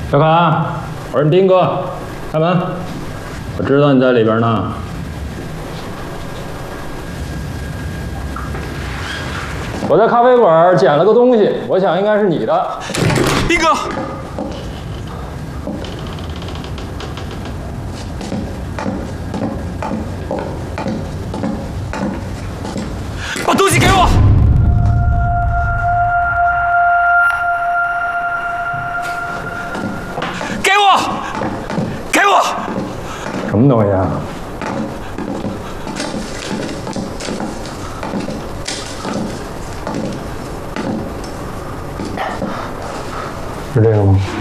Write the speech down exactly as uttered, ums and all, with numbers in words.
小卡，我是你兵哥，开门。我知道你在里边呢。我在咖啡馆捡了个东西，我想应该是你的。 兵哥，把东西给我。 什么东西啊？是这个吗？